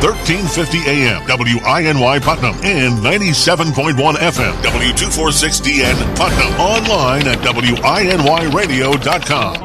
1350 AM, WINY Putnam, and 97.1 FM, W246DN Putnam. Online at WINYradio.com.